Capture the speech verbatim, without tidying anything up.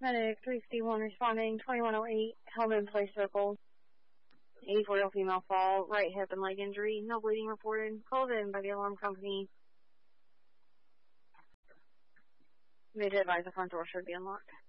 Medic three fifty-one responding, twenty-one oh eight, Hellman Place Circle. eighty-four-year-old female fall, right hip and leg injury, no bleeding reported, called in by the alarm company. They did advise the front door should be unlocked.